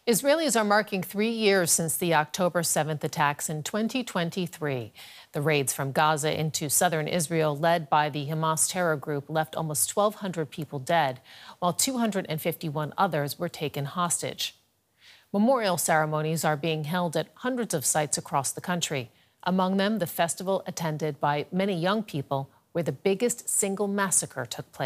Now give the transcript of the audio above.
Israelis are marking 3 years since the October 7th attacks in 2023. The raids from Gaza into southern Israel, led by the Hamas terror group, left almost 1,200 people dead, while 251 others were taken hostage. Memorial ceremonies are being held at hundreds of sites across the country, among them the festival attended by many young people where the biggest single massacre took place.